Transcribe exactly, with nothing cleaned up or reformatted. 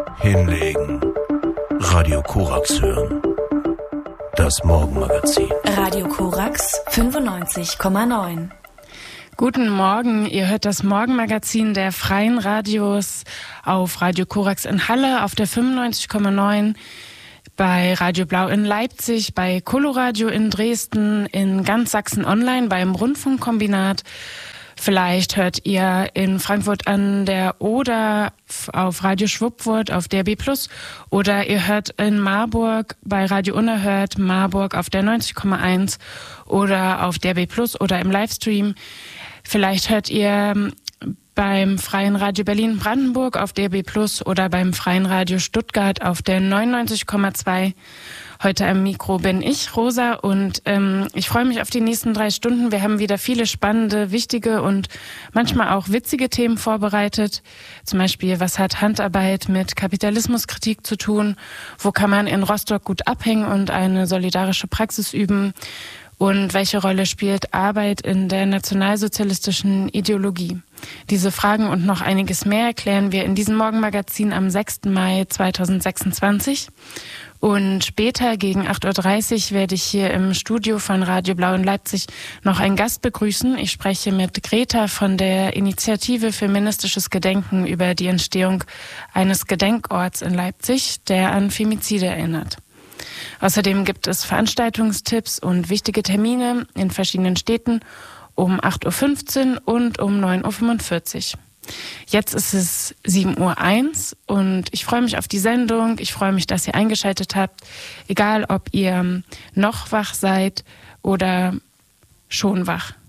Hinlegen. Radio Korax hören. Das Morgenmagazin. Radio Korax fünfundneunzig Komma neun. Guten Morgen, ihr hört das Morgenmagazin der Freien Radios auf Radio Korax in Halle, auf der fünfundneunzig Komma neun, bei Radio Blau in Leipzig, bei Coloradio in Dresden, in ganz Sachsen online, beim Rundfunkkombinat. Vielleicht hört ihr in Frankfurt an der Oder auf Radio Schwuppwurt auf D R B plus, oder ihr hört in Marburg bei Radio Unerhört Marburg auf der neunzig Komma eins oder auf D R B plus oder im Livestream. Vielleicht hört ihr beim Freien Radio Berlin-Brandenburg auf D R B plus oder beim Freien Radio Stuttgart auf der neunundneunzig Komma zwei. Heute am Mikro bin ich, Rosa, und ähm, ich freue mich auf die nächsten drei Stunden. Wir haben wieder viele spannende, wichtige und manchmal auch witzige Themen vorbereitet. Zum Beispiel, was hat Handarbeit mit Kapitalismuskritik zu tun? Wo kann man in Rostock gut abhängen und eine solidarische Praxis üben? Und welche Rolle spielt Arbeit in der nationalsozialistischen Ideologie? Diese Fragen und noch einiges mehr erklären wir in diesem Morgenmagazin am sechsten Mai zweitausendsechsundzwanzig. Und später gegen acht Uhr dreißig werde ich hier im Studio von Radio Blau in Leipzig noch einen Gast begrüßen. Ich spreche mit Greta von der Initiative Feministisches Gedenken über die Entstehung eines Gedenkorts in Leipzig, der an Femizide erinnert. Außerdem gibt es Veranstaltungstipps und wichtige Termine in verschiedenen Städten um acht Uhr fünfzehn und um neun Uhr fünfundvierzig. Jetzt ist es sieben Uhr eins und ich freue mich auf die Sendung. Ich freue mich, dass ihr eingeschaltet habt. Egal, ob ihr noch wach seid oder schon wach.